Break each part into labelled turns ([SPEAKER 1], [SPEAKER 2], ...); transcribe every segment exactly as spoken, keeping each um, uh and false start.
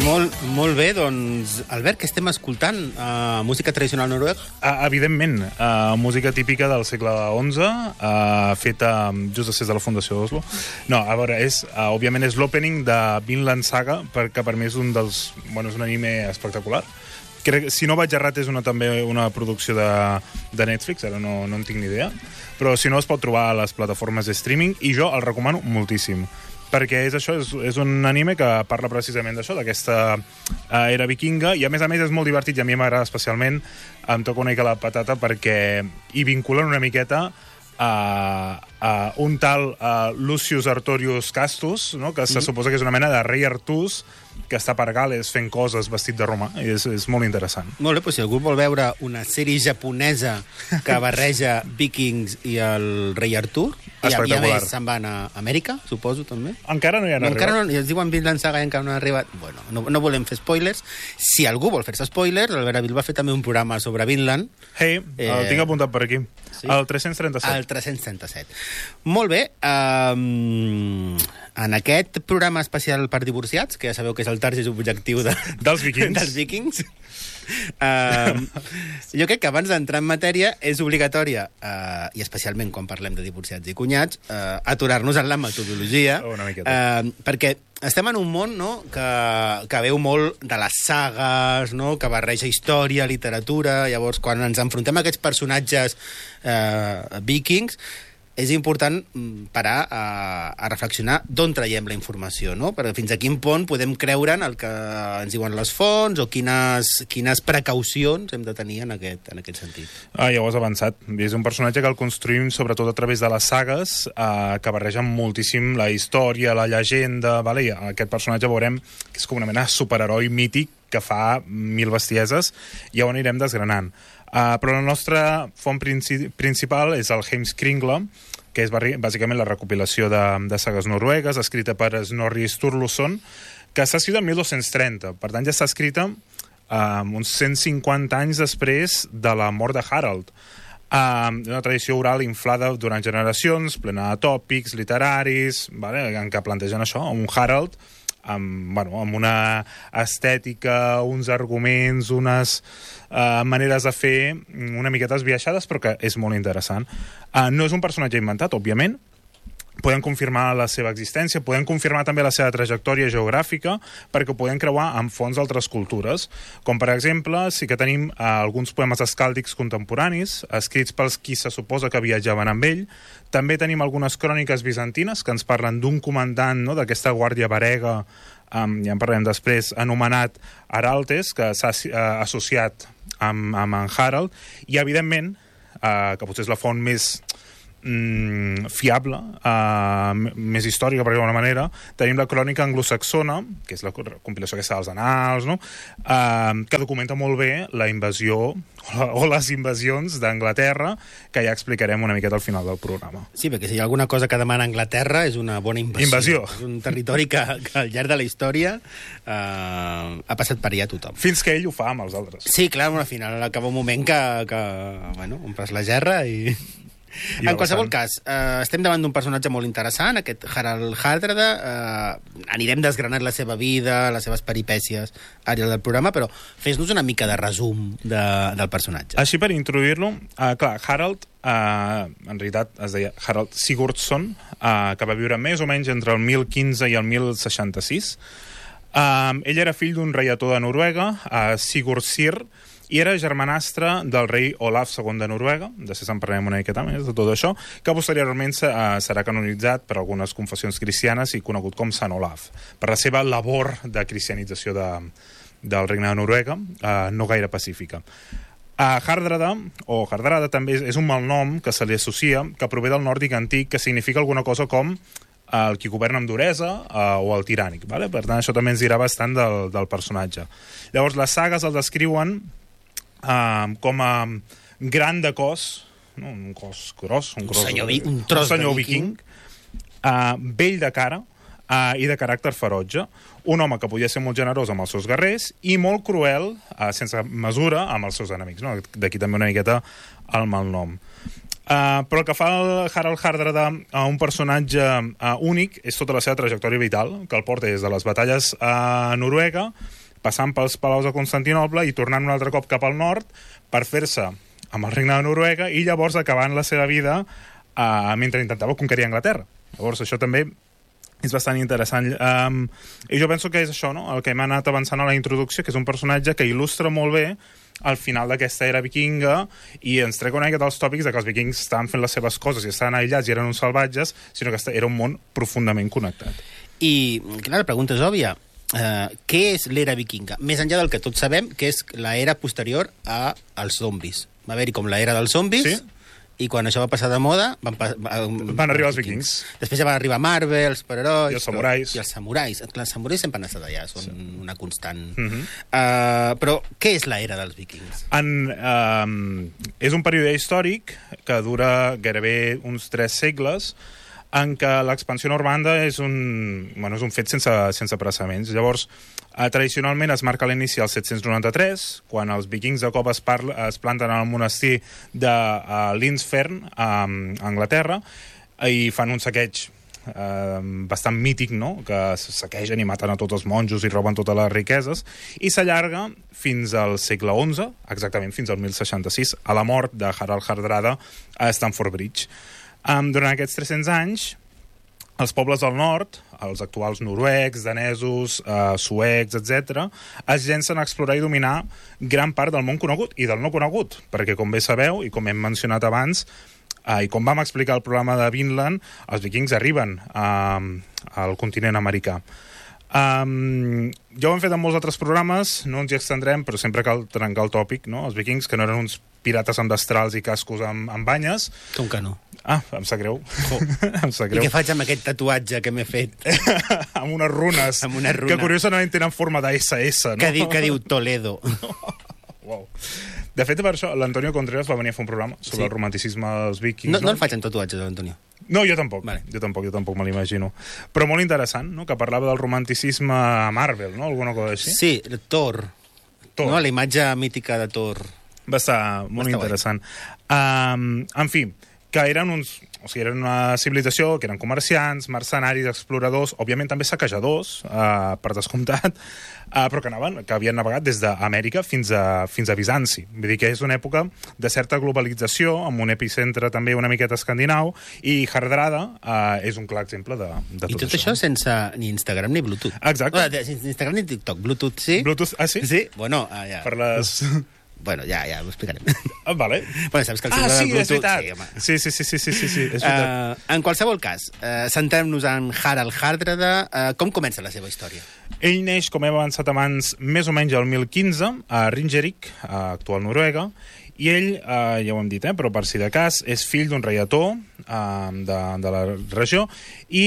[SPEAKER 1] Molt, molt bé, doncs, Albert, què estem escoltant? Uh, música tradicional noruega?
[SPEAKER 2] Uh, evidentment, uh, música típica del segle onze, uh, feta just després de la fundació d'Oslo. No, a veure, és, uh, òbviament és l'opening de Vinland Saga, perquè per mi és un dels... Bueno, és un anime espectacular. Crec, si no vaig errat, és una, també una producció de, de Netflix, ara no, no en tinc ni idea, però si no es pot trobar a les plataformes de streaming, i jo el recomano moltíssim. Perquè és això, és, és un anime que parla precisament d'això, d'aquesta uh, era vikinga, i a més a més és molt divertit, i a mi m'agrada especialment, em toca una mica la patata, perquè hi vinculen una miqueta a, a un tal uh, Lucius Artorius Castus, no? Que se mm. suposa que és una mena de rei Artús, que està per Gales fent coses vestit de romà, i és, és molt interessant.
[SPEAKER 1] Molt bé, doncs si algú vol veure una sèrie japonesa que barreja vikings i el rei Artur, i a, i a més se'n van a Amèrica, suposo, també.
[SPEAKER 2] Encara no hi han
[SPEAKER 1] no,
[SPEAKER 2] arribat.
[SPEAKER 1] Encara no, i ens diuen Vinland Saga i encara no han arribat. Bueno, no, no volem fer spoilers. Si algú vol fer-se spoilers, l'Albert Avil va fer també un programa sobre Vinland.
[SPEAKER 2] Hey, eh... el tinc apuntat per aquí. Sí? El tres-cents trenta-set.
[SPEAKER 1] El tres-cents trenta-set. Molt bé. Um, en aquest programa especial per divorciats, que ja sabeu que és el target objectiu de,
[SPEAKER 2] dels vikings,
[SPEAKER 1] dels vikings uh, jo crec que abans d'entrar en matèria és obligatòria, uh, i especialment quan parlem de divorciats i cunyats, uh, aturar-nos en la metodologia, uh, perquè estem en un món, no, que, que veu molt de les sagues, no, que barreja història, literatura. Llavors, quan ens enfrontem a aquests personatges uh, vikings, és important parar a, a reflexionar d'on traiem la informació, no? Perquè fins a quin punt podem creure en el que ens diuen les fonts o quines, quines precaucions hem de tenir en aquest, en aquest sentit.
[SPEAKER 2] Ah, ja ho has avançat. És un personatge que el construïm sobretot a través de les sagues, eh, que barregen moltíssim la història, la llegenda, vale? I aquest personatge veurem que és com una mena de superheroi mític que fa mil bestieses, i ja ho anirem desgranant. Uh, però la nostra font princi principal és el Heimskringla, que és bàsicament la recopilació de, de sagues noruegues, escrita per Snorri Sturluson, que està escrita en mil dos-cents trenta. Per tant, ja està escrita uh, uns cent cinquanta anys després de la mort de Harald. Uh, una tradició oral inflada durant generacions, plena de tòpics literaris, vale, en què plantegen això, un Harald amb, bueno, amb una estètica, uns arguments, unes uh, maneres de fer una miqueta esbiaixades, però que és molt interessant. Uh, no és un personatge inventat, òbviament. Podem confirmar la seva existència, podem confirmar també la seva trajectòria geogràfica, perquè ho podem creuar amb fonts d'altres cultures, com per exemple sí que tenim uh, alguns poemes escàldics contemporanis, escrits pels qui se suposa que viatjaven amb ell. També tenim algunes cròniques bizantines que ens parlen d'un comandant, no?, d'aquesta guàrdia varega, um, ja en parlem després, anomenat Araltes, que s'ha uh, associat amb, amb en Harald, i evidentment, uh, que potser és la font més Mm, fiable, uh, més històrica, per d'alguna manera, tenim la crònica anglosaxona, que és la compilació aquesta dels annals, no? uh, que documenta molt bé la invasió o les invasions d'Anglaterra, que ja explicarem una miqueta al final del programa.
[SPEAKER 1] Sí, perquè si hi ha alguna cosa que demana Anglaterra és una bona invasió.
[SPEAKER 2] Invasió.
[SPEAKER 1] És un territori que, que al llarg de la història uh, ha passat per allà tothom.
[SPEAKER 2] Fins que ell ho fa amb els altres.
[SPEAKER 1] Sí, clar, al final acaba un moment que, que bueno, omples la gerra i... I en qualsevol cas, eh, estem davant d'un personatge molt interessant, aquest Harald Hardrada. Eh, anirem desgranant la seva vida, les seves peripècies al llarg del programa, però fes-nos una mica de resum de, del personatge.
[SPEAKER 2] Així, per introduir-lo, eh, clar, Harald, eh, en realitat es deia Harald Sigurdsson, eh, que va viure més o menys entre el mil quinze i el mil seixanta-sis. Eh, ell era fill d'un reietó de Noruega, eh, Sigurd Syr, i era germanastre del rei Olaf segon de Noruega, després en parlarem una miqueta més de tot això, que posteriorment serà canonitzat per algunes confessions cristianes i conegut com Sant Olaf, per la seva labor de cristianització de, del regne de Noruega, eh, no gaire pacífica. Uh, Hardrada, o Hardrada també és, és un malnom que se li associa, que prové del nòrdic antic, que significa alguna cosa com el qui governa amb duresa uh, o el tirànic, vale? Per tant, això també ens dirà bastant del, del personatge. Llavors, les sagues el descriuen Uh, com a gran de cos, no? Un cos gros, un, gros,
[SPEAKER 1] un senyor, vi, un tros
[SPEAKER 2] un senyor
[SPEAKER 1] de
[SPEAKER 2] viking, viking uh, vell de cara uh, i de caràcter ferotge, un home que podia ser molt generós amb els seus guerrers i molt cruel, uh, sense mesura, amb els seus enemics, no? D'aquí també una miqueta el malnom. Uh, però el que fa el Harald Hardrada a un personatge uh, únic és tota la seva trajectòria vital, que el porta des de les batalles a Noruega, passant pels palaus de Constantinoble i tornant un altre cop cap al nord per fer-se amb el regne de Noruega i llavors acabant la seva vida uh, mentre intentava conquerir Anglaterra. Llavors això també és bastant interessant. Um, I jo penso que és això, no?, el que hem anat avançant a la introducció, que és un personatge que il·lustra molt bé al final d'aquesta era vikinga i ens trec una mica dels tòpics de que els vikings estaven fent les seves coses i estaven aïllats i eren uns salvatges, sinó que era un món profundament connectat.
[SPEAKER 1] I, clar, la pregunta és òbvia. Uh, què és l'era vikinga? Més enllà del que tots sabem, que és l'era posterior a als zombis. Va haver-hi com l'era dels zombis, sí? I quan això va passar de moda van, pa
[SPEAKER 2] van arribar els vikings.
[SPEAKER 1] Després ja van arribar Marvel, els superherois
[SPEAKER 2] i els samurais.
[SPEAKER 1] I els samurais. Clar, els samurais sempre han estat allà, són sí. una constant.
[SPEAKER 2] Uh -huh.
[SPEAKER 1] uh, però què és l'era dels vikings?
[SPEAKER 2] En, uh, és un període històric que dura gairebé uns tres segles en què l'expansió normanda és un, bueno, és un fet sense, sense precedents. Llavors, eh, tradicionalment es marca l'inici al set-cents noranta-tres, quan els vikings de cop es, parla, es planten al monestir de uh, Lindsfern, a Anglaterra, i fan un saqueig eh, bastant mític, no?, que saquegen i maten a tots els monjos i roben totes les riqueses, i s'allarga fins al segle onze, exactament fins al mil seixanta-sis, a la mort de Harald Hardrada a Stamford Bridge. Um, durant aquests tres-cents anys, els pobles del nord, els actuals noruecs, danesos, uh, suecs, etcètera, es llencen a explorar i dominar gran part del món conegut i del no conegut, perquè, com bé sabeu, i com hem mencionat abans, uh, i com vam explicar al programa de Vinland, els vikings arriben uh, al continent americà. Um, ja ho hem fet en molts altres programes, no ens hi extendrem, però sempre cal trencar el tòpic, no? Els vikings, que no eren uns pirates amb destrals i cascos amb, amb banyes.
[SPEAKER 1] Com que no?
[SPEAKER 2] Ah, em sap greu. Oh. Em sap greu.
[SPEAKER 1] I què faig amb aquest tatuatge que m'he fet?
[SPEAKER 2] Amb unes runes.
[SPEAKER 1] Amb una runa.
[SPEAKER 2] Que curiosament tenen forma d'S S, no?
[SPEAKER 1] Que diu, que diu Toledo.
[SPEAKER 2] Wow. De fet, per això, l'Antonio Contreras va venir a fer un programa sobre sí. el romanticisme dels vikings.
[SPEAKER 1] No, no el faig en tatuatges, l'Antonio.
[SPEAKER 2] No, jo tampoc.
[SPEAKER 1] Vale.
[SPEAKER 2] Jo tampoc, jo tampoc me l'imagino. Però molt interessant, no?, que parlava del romanticisme a Marvel, no?, alguna cosa així.
[SPEAKER 1] Sí, Thor. Thor. No? La imatge mítica de Thor.
[SPEAKER 2] Va estar molt va estar interessant. Um, en fi, que eren uns... O sigui, eren una civilització que eren comerciants, mercenaris, exploradors, òbviament també saquejadors, uh, per descomptat, uh, però que, anaven, que havien navegat des d'Amèrica fins a, fins a Bizanci. Vull dir que és una època de certa globalització, amb un epicentre també una miqueta escandinau, i Hardrada uh, és un clar exemple de, de tot,
[SPEAKER 1] I tot
[SPEAKER 2] això.
[SPEAKER 1] això sense ni Instagram ni Bluetooth.
[SPEAKER 2] Exacte.
[SPEAKER 1] Bueno, sense Instagram ni TikTok. Bluetooth sí.
[SPEAKER 2] Bluetooth, ah, sí?
[SPEAKER 1] Sí, bueno, ah, ja.
[SPEAKER 2] Per les...
[SPEAKER 1] Bueno, ja, ja, ho explicarem.
[SPEAKER 2] Ah, vale.
[SPEAKER 1] Bueno, saps que el
[SPEAKER 2] ah, sí,
[SPEAKER 1] Bluetooth...
[SPEAKER 2] és veritat. Sí, sí, sí, sí, sí, sí, sí, és veritat.
[SPEAKER 1] Uh, en qualsevol cas, uh, centrem-nos en Harald Hardrada. Uh, com comença la seva història?
[SPEAKER 2] Ell neix, com hem avançat abans, més o menys el mil quinze, a Ringerike, a actual Noruega, i ell, eh, ja ho hem dit, eh, però per si de cas, és fill d'un reietó eh, de, de la regió i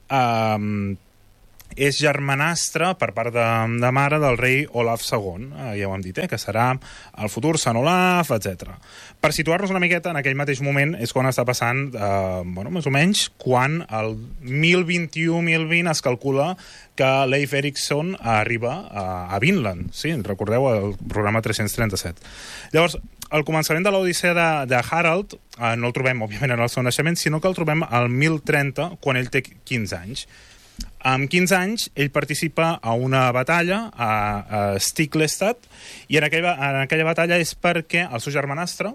[SPEAKER 2] eh, és germanastre per part de, de mare del rei Olaf segon, eh, ja ho hem dit, eh, que serà el futur Sant Olaf, etcètera. Per situar-nos una miqueta, en aquell mateix moment és quan està passant, eh, bueno, més o menys, quan el mil vint-i-u mil vint es calcula que Leif Erikson arriba a, a Vinland, sí, recordeu el programa tres-cents trenta-set. Llavors, al començament de l'Odissea de, de Harald, eh, no el trobem, òbviament, en el seu naixement, sinó que el trobem al mil trenta, quan ell té quinze anys. Amb quinze anys, ell participa a una batalla a, a Stiklestad, i en aquella, en aquella batalla és perquè el seu germanastre,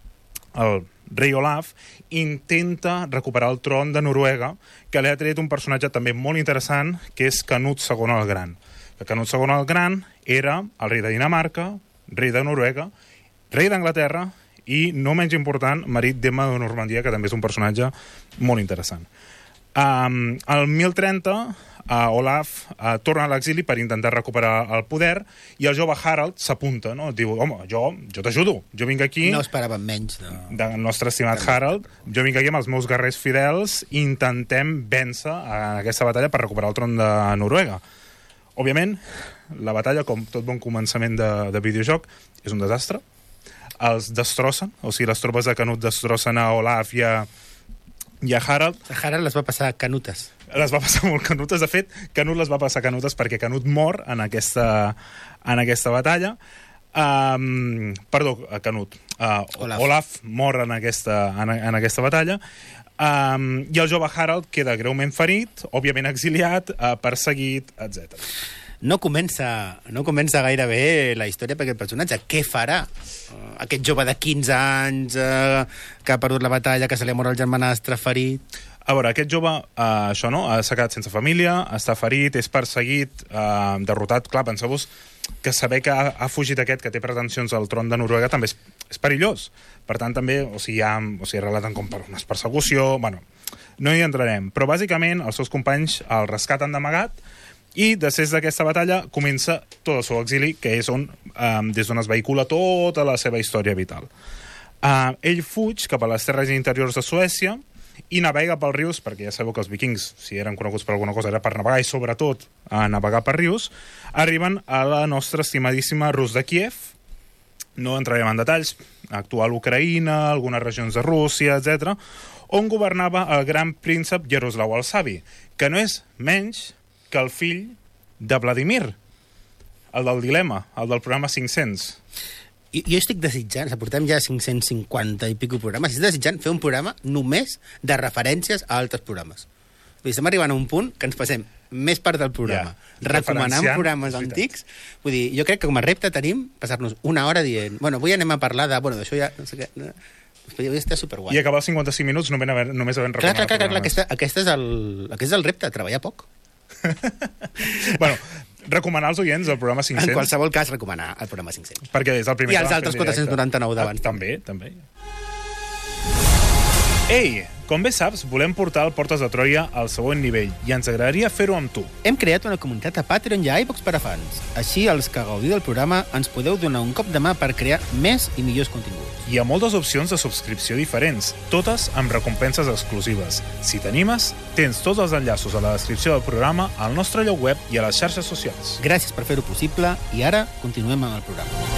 [SPEAKER 2] el rei Olaf, intenta recuperar el tron de Noruega, que li ha tret un personatge també molt interessant, que és Canut segon el Gran. Que Canut segon el Gran era el rei de Dinamarca, rei de Noruega, rei d'Anglaterra i, no menys important, marit d'Emma de Normandia, que també és un personatge molt interessant. Um, el mil trenta, uh, Olaf uh, torna a l'exili per intentar recuperar el poder i el jove Harald s'apunta, no? Diu, home, jo, jo t'ajudo, jo vinc aquí...
[SPEAKER 1] No esperàvem menys. No.
[SPEAKER 2] Del nostre estimat Harald, jo vinc aquí amb els meus guerrers fidels i intentem vèncer en aquesta batalla per recuperar el tron de Noruega. Òbviament, la batalla, com tot bon començament de, de videojoc, és un desastre. Els destrossen, o sigui, les tropes de Canut destrossen a Olaf i a i a Harald...
[SPEAKER 1] A Harald les va passar canutes.
[SPEAKER 2] Les va passar molt canutes. De fet, Canut les va passar canutes perquè Canut mor en aquesta, en aquesta batalla. Um, perdó, Canut. Uh, Olaf. Olaf mor en aquesta, en, en aquesta batalla. Um, I el jove Harald queda greument ferit, òbviament exiliat, uh, perseguit, etcètera.
[SPEAKER 1] No comença, no comença gaire bé la història per aquest personatge. Què farà? Uh, aquest jove de quinze anys uh, que ha perdut la batalla, que se li ha mort el germanastre, ferit...
[SPEAKER 2] A veure, aquest jove, uh, això no, s'ha quedat sense família, està ferit, és perseguit, uh, derrotat. Clar, penseu-vos que saber que ha, ha fugit aquest, que té pretensions al tron de Noruega, també és, és perillós. Per tant, també, o sigui, ja, o sigui, relaten com per una persecució... Bueno, no hi entrarem. Però, bàsicament, els seus companys el rescaten d'amagat i, després d'aquesta batalla, comença tot el seu exili, que és on, um, des d'on es vehicula tota la seva història vital. Uh, ell fuig cap a les terres interiors de Suècia i navega pels rius, perquè ja sabeu que els vikings, si eren coneguts per alguna cosa, era per navegar, i sobretot a navegar per rius, arriben a la nostra estimadíssima Rus de Kíev. No entrarem en detalls, actual Ucraïna, algunes regions de Rússia, etcètera, on governava el gran príncep Yaroslav el Savi, que no és menys que el fill de Vladimir, el del dilema, el del programa cinc-cents.
[SPEAKER 1] Jo, jo estic desitjant, portem ja cinc-cents cinquanta i pico programes, estic desitjant fer un programa només de referències a altres programes. Vull dir, estem arribant a un punt que ens passem més part del programa yeah. recomanant programes antics. Vull dir, jo crec que com a repte tenim passar-nos una hora dient, bueno, avui anem a parlar de... Bueno, d'això ja... No sé què, no, avui està superguai.
[SPEAKER 2] I acabar els cinquanta-cinc minuts només havent, només havent recomanat
[SPEAKER 1] clar, clar, clar, clar, aquesta, aquesta és el, aquest és el repte, treballar poc.
[SPEAKER 2] Bueno... recomanar als oients el programa cinc-cents.
[SPEAKER 1] En qualsevol cas, recomanar el programa cinc-cents.
[SPEAKER 2] Perquè és el primer...
[SPEAKER 1] I els altres quatre-cents noranta-nou d'abans.
[SPEAKER 2] Ah, també, també. Ei, com bé saps, volem portar el Portes de Troia al següent nivell i ens agradaria fer-ho amb tu.
[SPEAKER 1] Hem creat una comunitat a Patreon i a iVoox per a fans. Així, els que gaudiu del programa ens podeu donar un cop de mà per crear més i millors continguts.
[SPEAKER 2] Hi ha moltes opcions de subscripció diferents, totes amb recompenses exclusives. Si t'animes, tens tots els enllaços a la descripció del programa, al nostre lloc web i a les xarxes socials.
[SPEAKER 1] Gràcies per fer-ho possible i ara continuem amb el programa.